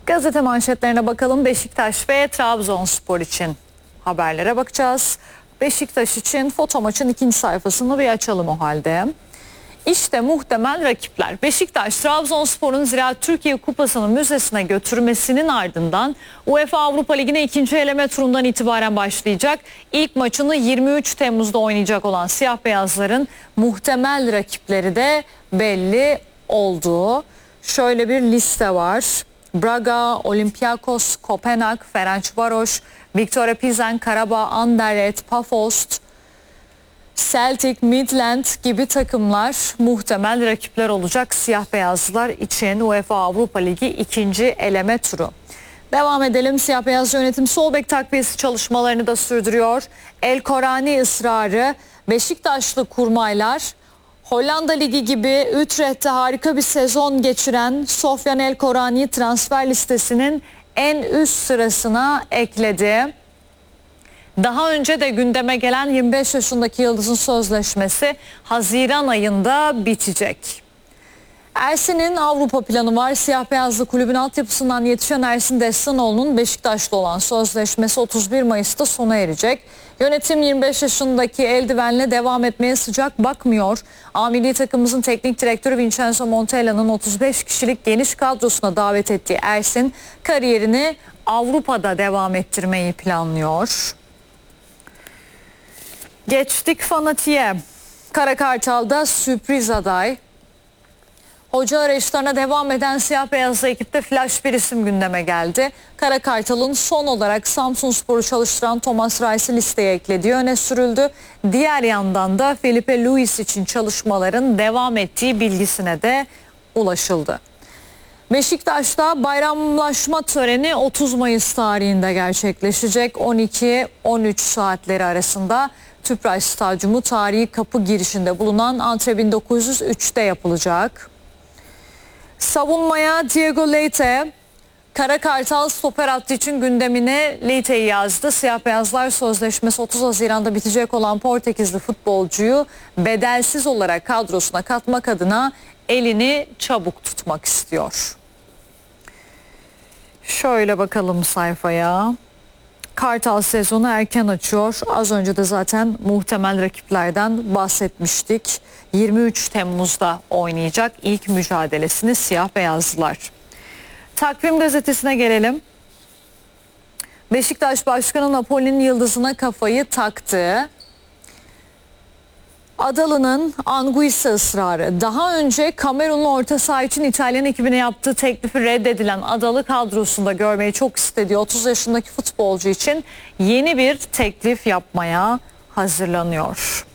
Gazete manşetlerine bakalım. Beşiktaş ve Trabzonspor için haberlere bakacağız. Beşiktaş için foto maçın ikinci sayfasını bir açalım o halde. İşte muhtemel rakipler. Beşiktaş, Trabzonspor'un Ziraat Türkiye Kupası'nı müzesine götürmesinin ardından UEFA Avrupa Ligi'ne ikinci eleme turundan itibaren başlayacak. İlk maçını 23 Temmuz'da oynayacak olan siyah beyazların muhtemel rakipleri de belli oldu. Şöyle bir liste var. Braga, Olympiakos, Kopenhag, Ferencvaros, Viktoria Pilsen, Karabağ, Anderlecht, Pafos, Celtic, Midland gibi takımlar muhtemel rakipler olacak siyah beyazlılar için UEFA Avrupa Ligi ikinci eleme turu. Devam edelim. Siyah beyaz yönetim sol bek takviyesi çalışmalarını da sürdürüyor. El Korani ısrarı, Beşiktaşlı kurmaylar, Hollanda Ligi gibi Utrecht'te harika bir sezon geçiren Sofyan El Korani'yi transfer listesinin en üst sırasına ekledi. Daha önce de gündeme gelen 25 yaşındaki yıldızın sözleşmesi Haziran ayında bitecek. Ersin'in Avrupa planı var. Siyah beyazlı kulübün altyapısından yetişen Ersin Destanoğlu'nun Beşiktaş'ta olan sözleşmesi 31 Mayıs'ta sona erecek. Yönetim 25 yaşındaki eldivenle devam etmeye sıcak bakmıyor. A milli takımımızın teknik direktörü Vincenzo Montella'nın 35 kişilik geniş kadrosuna davet ettiği Ersin kariyerini Avrupa'da devam ettirmeyi planlıyor. Geçtik fanatiğe. Kara Kartal'da sürpriz aday. Hoca arayışlarına devam eden siyah beyazlı ekipte flash bir isim gündeme geldi. Kara Kartal'ın son olarak Samsunspor'u çalıştıran Thomas Reis'i listeye eklediği öne sürüldü. Diğer yandan da Felipe Luis için çalışmaların devam ettiği bilgisine de ulaşıldı. Beşiktaş'ta bayramlaşma töreni 30 Mayıs tarihinde gerçekleşecek. 12-13 saatleri arasında Tüpraş Stadyumu tarihi kapı girişinde bulunan Antre 1903'te yapılacak. Savunmaya Diego Leite, Kara Kartal stoper hattı için gündemine Leite'yi yazdı. Siyah beyazlar sözleşmesi 30 Haziran'da bitecek olan Portekizli futbolcuyu bedelsiz olarak kadrosuna katmak adına elini çabuk tutmak istiyor. Şöyle bakalım sayfaya. Kartal sezonu erken açıyor. Az önce de zaten muhtemel rakiplerden bahsetmiştik. 23 Temmuz'da oynayacak ilk mücadelesini siyah beyazlılar. Takvim gazetesine gelelim. Beşiktaş Başkanı Napoli'nin yıldızına kafayı taktı. Adalı'nın Anguissa ısrarı. Daha önce Kamerunlu orta saha için İtalyan ekibine yaptığı teklifi reddedilen Adalı kadrosunda görmeyi çok istediği 30 yaşındaki futbolcu için yeni bir teklif yapmaya hazırlanıyor.